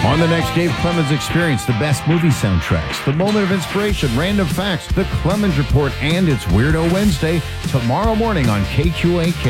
On the next Dave Clemens Experience, the best movie soundtracks, the moment of inspiration, random facts, the Clemens Report, and it's Weirdo Wednesday tomorrow morning on KQAK.